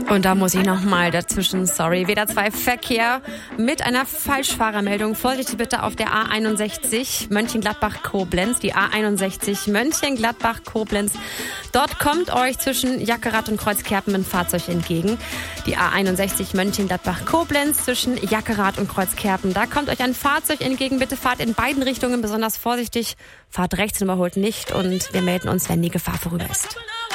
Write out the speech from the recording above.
Und da muss ich nochmal dazwischen, sorry. WDR2 Verkehr mit einer Falschfahrermeldung. Vorsichtig bitte auf der A61 Mönchengladbach-Koblenz. Die A61 Mönchengladbach-Koblenz. Dort kommt euch zwischen Jackerath und Kreuzkerpen ein Fahrzeug entgegen. Die A61 Mönchengladbach-Koblenz zwischen Jackerath und Kreuzkerpen. Da kommt euch ein Fahrzeug entgegen. Bitte fahrt in beiden Richtungen besonders vorsichtig. Fahrt rechts und überholt nicht. Und wir melden uns, wenn die Gefahr vorüber ist.